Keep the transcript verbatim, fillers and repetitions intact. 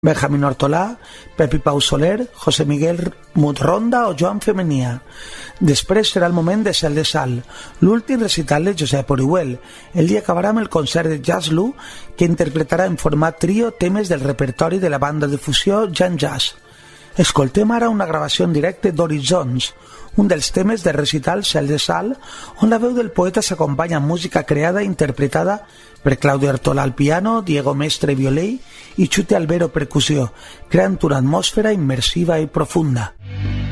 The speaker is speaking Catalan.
Benjamín Hortolà, Pepi Pau Soler, José Miguel Mut-Ronda o Joan Femenia. Després serà el moment de Cel de Sal, l'últim recital de Josep Orihuel. El dia acabarà amb el concert de Jazz Lu, que interpretarà en format trio temes del repertori de la banda de fusió Jan Jazz. Escoltem ara una gravació en directe d'Horitzons, un dels temes del recital Cel de Sal, on la veu del poeta s'acompanya amb música creada i interpretada per Claudio Hortolà al piano, Diego Mestre violí i Chute Albero percussió, creant una atmosfera immersiva i profunda.